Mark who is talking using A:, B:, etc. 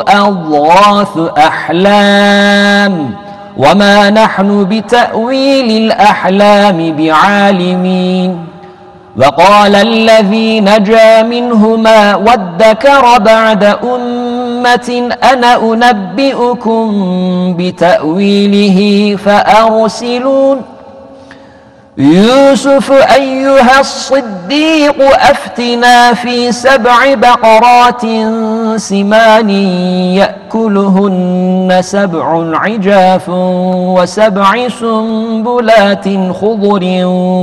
A: أضغاث أحلام وما نحن بتأويل الأحلام بعالمين. وقال الذي نجا منهما وادكر بعد أمة أنا أنبئكم بتأويله فأرسلون. يوسف أيها الصديق أفتنا في 7 بقرات سمان يأكلهن 7 عجاف و7 سنبلات خضر